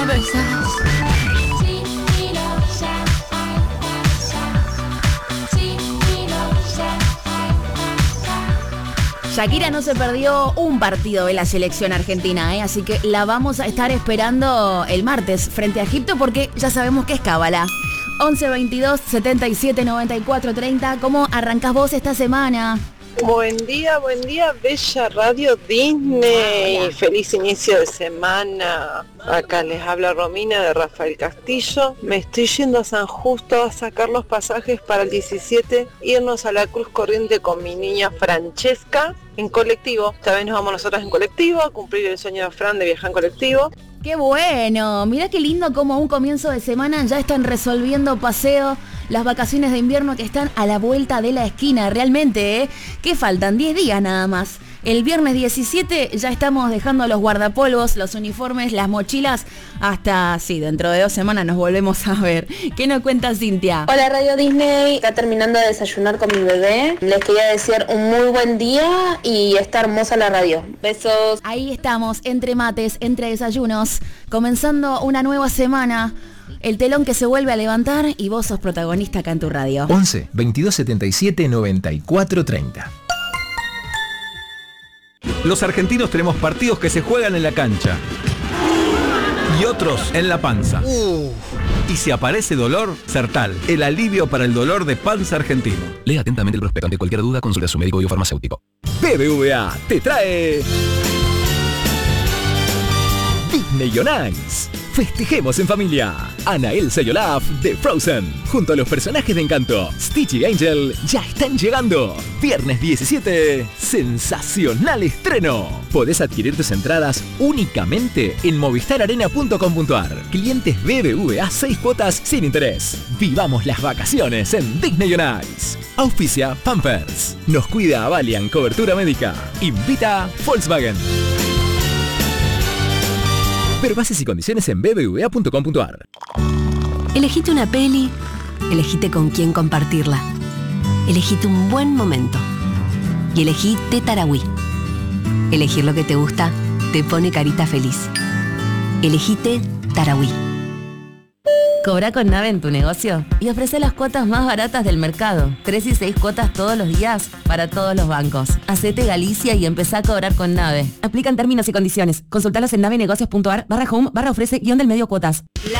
besas. Shakira no se perdió un partido de la selección argentina, así que la vamos a estar esperando el martes frente a Egipto porque ya sabemos que es cábala. 11 22 77 94 30. ¿Cómo arrancás vos esta semana? Buen día, Bella Radio Disney. Hola. Feliz inicio de semana. Acá les habla Romina de Rafael Castillo. Me estoy yendo a San Justo a sacar los pasajes para el 17, irnos a la Cruz Corriente con mi niña Francesca en colectivo. Esta vez nos vamos nosotras en colectivo a cumplir el sueño de Fran de viajar en colectivo. ¡Qué bueno! Mirá qué lindo como un comienzo de semana ya están resolviendo paseo, las vacaciones de invierno que están a la vuelta de la esquina. Realmente, que faltan 10 días nada más. El viernes 17 ya estamos dejando los guardapolvos, los uniformes, las mochilas, hasta, sí, dentro de 2 semanas nos volvemos a ver. ¿Qué nos cuenta Cintia? Hola Radio Disney, acá terminando de desayunar con mi bebé. Les quería desear un muy buen día y está hermosa la radio. Besos. Ahí estamos, entre mates, entre desayunos, comenzando una nueva semana. El telón que se vuelve a levantar y vos sos protagonista acá en tu radio. 11 22 77 94 30. Los argentinos tenemos partidos que se juegan en la cancha y otros en la panza. Y si aparece dolor, Sertal, el alivio para el dolor de panza argentino. Lea atentamente el prospecto. Ante cualquier duda, consulte a su médico y o farmacéutico. BBVA te trae Disney on Ice. Festejemos en familia. Ana, Elsa y Olaf de Frozen, junto a los personajes de Encanto, Stitch y Angel, ya están llegando. Viernes 17, sensacional estreno. Podés adquirir tus entradas únicamente en movistararena.com.ar. Clientes BBVA 6 cuotas sin interés. Vivamos las vacaciones en Disney on Ice. Auspicia Pampers. Nos cuida Avalian Cobertura Médica. Invita Volkswagen. Ver bases y condiciones en bbva.com.ar. Elegite una peli, elegite con quién compartirla. Elegite un buen momento. Y elegí Tetarawi. Elegir lo que te gusta te pone carita feliz. Elegite Tarawi. Cobra con Nave en tu negocio y ofrece las cuotas más baratas del mercado. 3 y 6 cuotas todos los días para todos los bancos. Hacete Galicia y empezá a cobrar con Nave. Aplican términos y condiciones. Consultalos en navenegocios.ar/home/ofrece-del-medio cuotas.